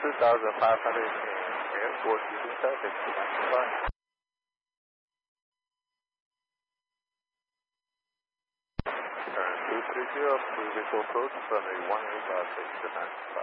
2,500 in airport using traffic to maximize. Turn 230, pre-visual approach, runway 185, 6 to 95.